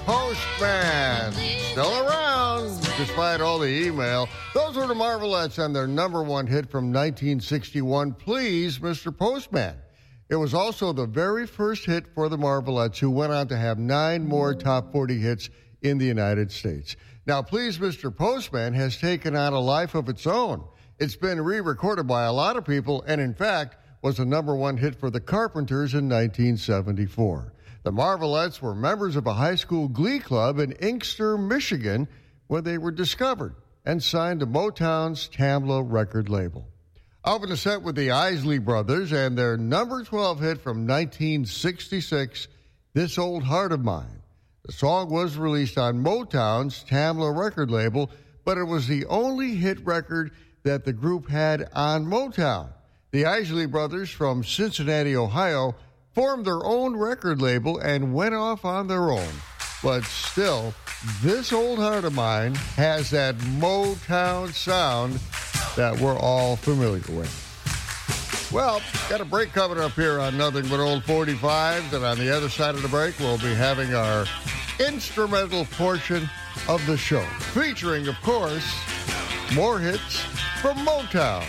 Postman, still around, despite all the email. Those were the Marvelettes and their number one hit from 1961, Please, Mr. Postman. It was also the very first hit for the Marvelettes, who went on to have 9 more top 40 hits in the United States. Now, Please, Mr. Postman has taken on a life of its own. It's been re-recorded by a lot of people, and in fact, was the number one hit for the Carpenters in 1974. The Marvelettes were members of a high school glee club in Inkster, Michigan, where they were discovered and signed to Motown's Tamla record label. Open the set with the Isley Brothers and their number 12 hit from 1966, This Old Heart of Mine. The song was released on Motown's Tamla record label, but it was the only hit record that the group had on Motown. The Isley Brothers from Cincinnati, Ohio, formed their own record label and went off on their own. But still, This Old Heart of Mine has that Motown sound that we're all familiar with. Well, got a break coming up here on Nothing But Old 45s, and on the other side of the break, we'll be having our instrumental portion of the show, featuring, of course, more hits from Motown.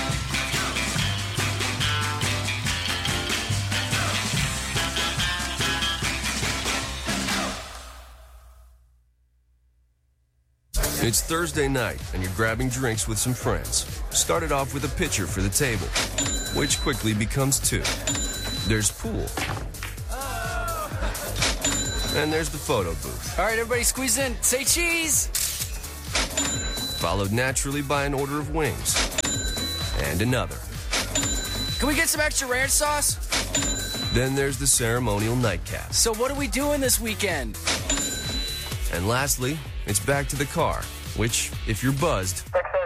It's Thursday night, and you're grabbing drinks with some friends. Started off with a pitcher for the table, which quickly becomes 2. There's pool. And there's the photo booth. All right, everybody squeeze in. Say cheese! Followed naturally by an order of wings. And another. Can we get some extra ranch sauce? Then there's the ceremonial nightcap. So what are we doing this weekend? And lastly, it's back to the car, which, if you're buzzed,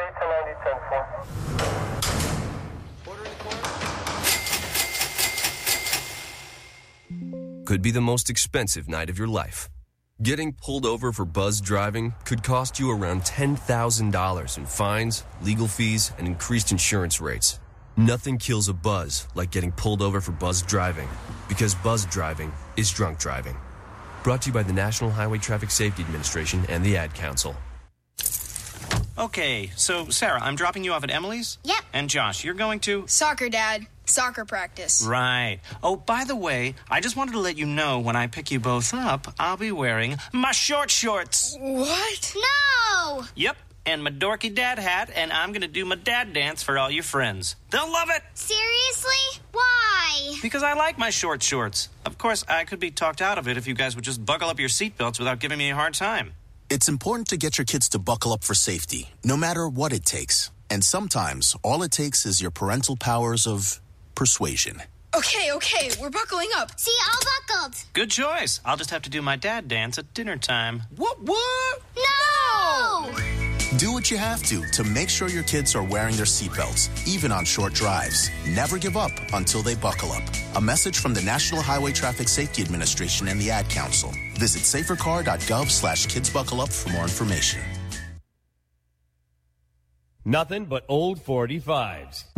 could be the most expensive night of your life. Getting pulled over for buzzed driving could cost you around $10,000 in fines, legal fees, and increased insurance rates. Nothing kills a buzz like getting pulled over for buzzed driving, because buzzed driving is drunk driving. Brought to you by the National Highway Traffic Safety Administration and the Ad Council. Okay, so Sarah, I'm dropping you off at Emily's? Yep. And Josh, you're going to? Soccer, Dad. Soccer practice. Right. Oh, by the way, I just wanted to let you know when I pick you both up, I'll be wearing my short shorts. What? No! Yep, and my dorky dad hat, and I'm going to do my dad dance for all your friends. They'll love it! Seriously? Why? Because I like my short shorts. Of course, I could be talked out of it if you guys would just buckle up your seatbelts without giving me a hard time. It's important to get your kids to buckle up for safety, no matter what it takes. And sometimes, all it takes is your parental powers of persuasion. Okay, we're buckling up. See, all buckled. Good choice. I'll just have to do my dad dance at dinner time. What? No! Do what you have to make sure your kids are wearing their seatbelts, even on short drives. Never give up until they buckle up. A message from the National Highway Traffic Safety Administration and the Ad Council. Visit safercar.gov/kidsbuckleup for more information. Nothing but old 45s.